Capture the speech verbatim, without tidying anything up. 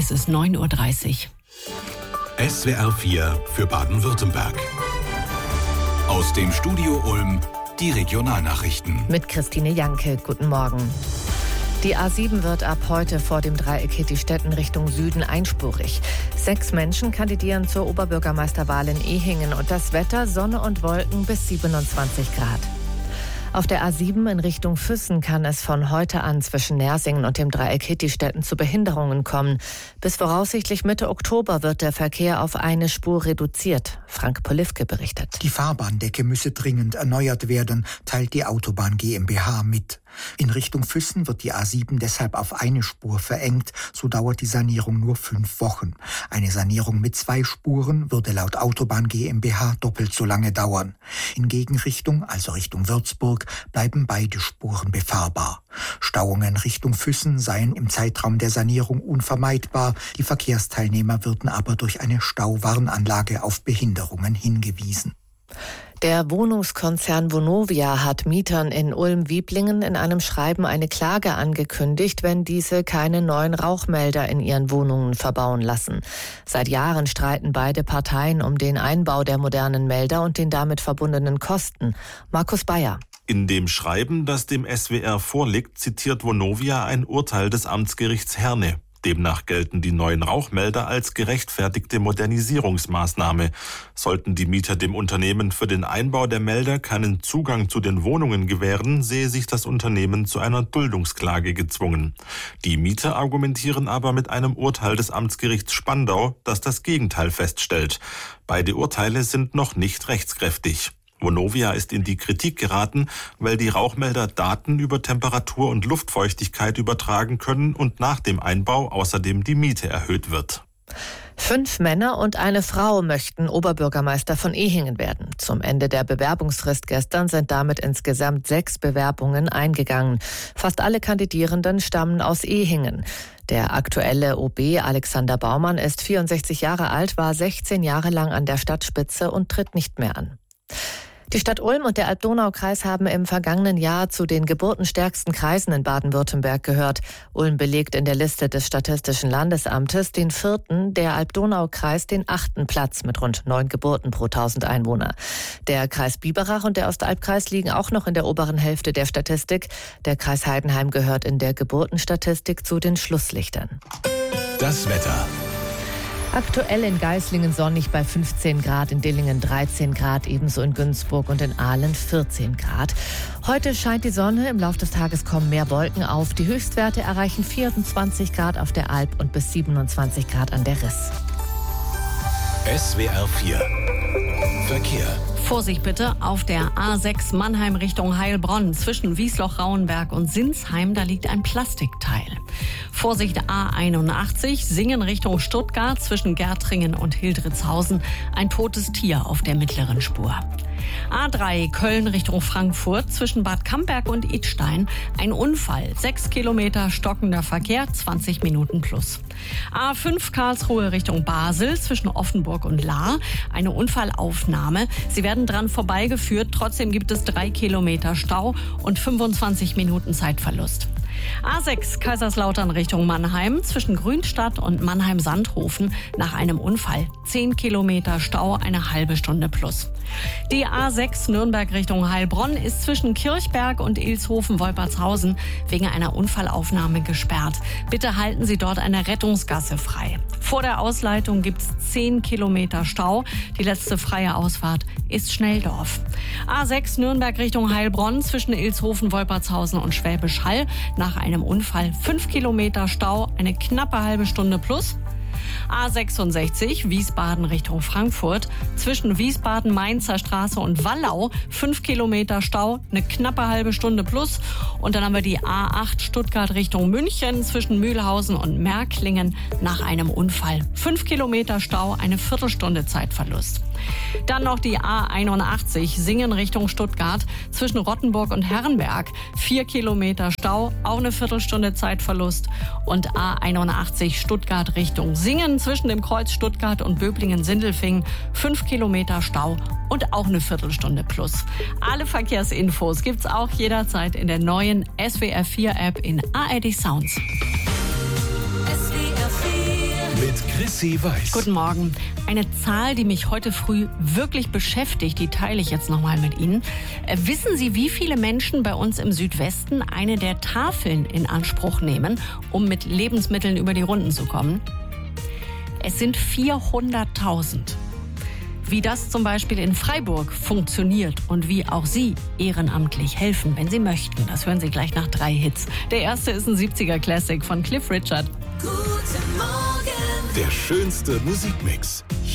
Es ist neun Uhr dreißig. S W R vier für Baden-Württemberg. Aus dem Studio Ulm die Regionalnachrichten. Mit Christine Janke, guten Morgen. Die A sieben wird ab heute vor dem Dreieck Hitti-Stetten Richtung Süden einspurig. Sechs Menschen kandidieren zur Oberbürgermeisterwahl in Ehingen und das Wetter Sonne und Wolken bis siebenundzwanzig Grad. Auf der A sieben in Richtung Füssen kann es von heute an zwischen Nersingen und dem Dreieck Hitti-Stetten zu Behinderungen kommen. Bis voraussichtlich Mitte Oktober wird der Verkehr auf eine Spur reduziert. Frank Polifke berichtet. Die Fahrbahndecke müsse dringend erneuert werden, teilt die Autobahn GmbH mit. In Richtung Füssen wird die A sieben deshalb auf eine Spur verengt. So dauert die Sanierung nur fünf Wochen. Eine Sanierung mit zwei Spuren würde laut Autobahn GmbH doppelt so lange dauern. In Gegenrichtung, also Richtung Würzburg, bleiben beide Spuren befahrbar. Stauungen Richtung Füssen seien im Zeitraum der Sanierung unvermeidbar. Die Verkehrsteilnehmer würden aber durch eine Stauwarnanlage auf Behinderungen hingewiesen. Der Wohnungskonzern Vonovia hat Mietern in Ulm-Wieblingen in einem Schreiben eine Klage angekündigt, wenn diese keine neuen Rauchmelder in ihren Wohnungen verbauen lassen. Seit Jahren streiten beide Parteien um den Einbau der modernen Melder und den damit verbundenen Kosten. Markus Bayer. In dem Schreiben, das dem S W R vorliegt, zitiert Vonovia ein Urteil des Amtsgerichts Herne. Demnach gelten die neuen Rauchmelder als gerechtfertigte Modernisierungsmaßnahme. Sollten die Mieter dem Unternehmen für den Einbau der Melder keinen Zugang zu den Wohnungen gewähren, sehe sich das Unternehmen zu einer Duldungsklage gezwungen. Die Mieter argumentieren aber mit einem Urteil des Amtsgerichts Spandau, das das Gegenteil feststellt. Beide Urteile sind noch nicht rechtskräftig. Vonovia ist in die Kritik geraten, weil die Rauchmelder Daten über Temperatur und Luftfeuchtigkeit übertragen können und nach dem Einbau außerdem die Miete erhöht wird. Fünf Männer und eine Frau möchten Oberbürgermeister von Ehingen werden. Zum Ende der Bewerbungsfrist gestern sind damit insgesamt sechs Bewerbungen eingegangen. Fast alle Kandidierenden stammen aus Ehingen. Der aktuelle O B Alexander Baumann ist vierundsechzig Jahre alt, war sechzehn Jahre lang an der Stadtspitze und tritt nicht mehr an. Die Stadt Ulm und der Alb-Donau-Kreis haben im vergangenen Jahr zu den geburtenstärksten Kreisen in Baden-Württemberg gehört. Ulm belegt in der Liste des Statistischen Landesamtes den vierten, der Alb-Donau-Kreis den achten Platz mit rund neun Geburten pro tausend Einwohner. Der Kreis Biberach und der Ostalbkreis liegen auch noch in der oberen Hälfte der Statistik. Der Kreis Heidenheim gehört in der Geburtenstatistik zu den Schlusslichtern. Das Wetter. Aktuell in Geislingen sonnig bei fünfzehn Grad, in Dillingen dreizehn Grad, ebenso in Günzburg und in Aalen vierzehn Grad. Heute scheint die Sonne, im Laufe des Tages kommen mehr Wolken auf. Die Höchstwerte erreichen vierundzwanzig Grad auf der Alb und bis siebenundzwanzig Grad an der Riss. S W R vier Verkehr. Vorsicht bitte auf der A sechs Mannheim Richtung Heilbronn zwischen Wiesloch-Rauenberg und Sinsheim, da liegt ein Plastikteil. Vorsicht A einundachtzig Singen Richtung Stuttgart zwischen Gärtringen und Hildritzhausen, ein totes Tier auf der mittleren Spur. A drei Köln Richtung Frankfurt zwischen Bad Camberg und Idstein, ein Unfall, sechs Kilometer stockender Verkehr, zwanzig Minuten plus. A fünf Karlsruhe Richtung Basel zwischen Offenburg und Lahr, eine Unfallaufnahme. Sie werden dran vorbeigeführt, trotzdem gibt es drei Kilometer Stau und fünfundzwanzig Minuten Zeitverlust. A sechs Kaiserslautern Richtung Mannheim zwischen Grünstadt und Mannheim-Sandhofen nach einem Unfall. zehn Kilometer Stau, eine halbe Stunde plus. Die A sechs Nürnberg Richtung Heilbronn ist zwischen Kirchberg und Ilshofen-Wolpertshausen wegen einer Unfallaufnahme gesperrt. Bitte halten Sie dort eine Rettungsgasse frei. Vor der Ausleitung gibt es zehn Kilometer Stau. Die letzte freie Ausfahrt ist Schnelldorf. A sechs Nürnberg Richtung Heilbronn zwischen Ilshofen-Wolpertshausen und Schwäbisch Hall nach einem Unfall fünf Kilometer Stau, eine knappe halbe Stunde plus. A sechsundsechzig Wiesbaden Richtung Frankfurt zwischen Wiesbaden-Mainzer Straße und Wallau fünf Kilometer Stau, eine knappe halbe Stunde plus. Und dann haben wir die A acht Stuttgart Richtung München zwischen Mühlhausen und Märklingen nach einem Unfall. fünf Kilometer Stau, eine Viertelstunde Zeitverlust. Dann noch die A einundachtzig Singen Richtung Stuttgart zwischen Rottenburg und Herrenberg. vier Kilometer Stau, auch eine Viertelstunde Zeitverlust. Und A einundachtzig Stuttgart Richtung Singen zwischen dem Kreuz Stuttgart und Böblingen-Sindelfingen. fünf Kilometer Stau und auch eine Viertelstunde plus. Alle Verkehrsinfos gibt's auch jederzeit in der neuen S W R vier App in A R D Sounds. S W R vier Chrissy Weiß. Guten Morgen. Eine Zahl, die mich heute früh wirklich beschäftigt, die teile ich jetzt nochmal mit Ihnen. Äh, wissen Sie, wie viele Menschen bei uns im Südwesten eine der Tafeln in Anspruch nehmen, um mit Lebensmitteln über die Runden zu kommen? Es sind vierhunderttausend. Wie das zum Beispiel in Freiburg funktioniert und wie auch Sie ehrenamtlich helfen, wenn Sie möchten, das hören Sie gleich nach drei Hits. Der erste ist ein siebziger-Classic von Cliff Richard. Der schönste Musikmix.